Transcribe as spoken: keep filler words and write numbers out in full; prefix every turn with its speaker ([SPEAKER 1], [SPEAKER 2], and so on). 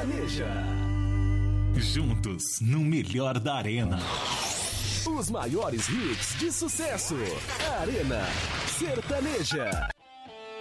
[SPEAKER 1] Sertaneja.
[SPEAKER 2] Juntos no melhor da Arena.
[SPEAKER 1] Os maiores hits de sucesso. Arena Sertaneja.